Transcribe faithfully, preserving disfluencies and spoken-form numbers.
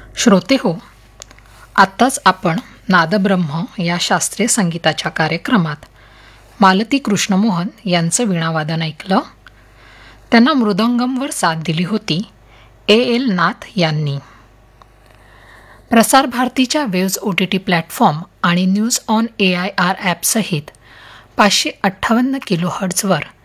श्रोते हो, आत्ताच आपण नादब्रह्म या शास्त्रीय संगीताच्या कार्यक्रमात मालती कृष्णमोहन यांचं वीणावादन ऐकलं. त्यांना मृदंगमवर साथ दिली होती ए एल नाथ यांनी. प्रसार भारतीच्या waves O T T platform आणि news on A I R ॲपसहित पाचशे अठ्ठावन्न किलो हर्ट्झवर